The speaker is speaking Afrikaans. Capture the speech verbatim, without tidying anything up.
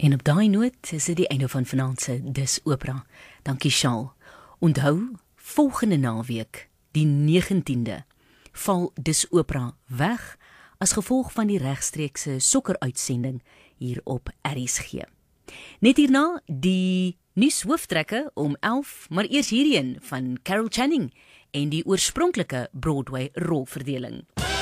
En op daai noot is dit die einde van vanaand se Dis Opera. Dankie Shaal. Onthou, volgende naweek, die negentiende, val Dis Opera weg as gevolg van die regstreekse sokkeruitsending hier op R S G. Net hierna die nuushooftrekke om elf, maar eers hierheen van Carol Channing en die oorspronklike Broadway rolverdeling.